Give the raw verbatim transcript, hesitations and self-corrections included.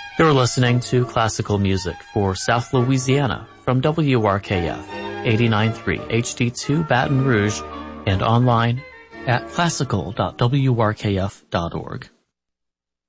You're listening to classical music for South Louisiana from W R K F eighty-nine point three H D two Baton Rouge and online at classical dot w r k f dot org.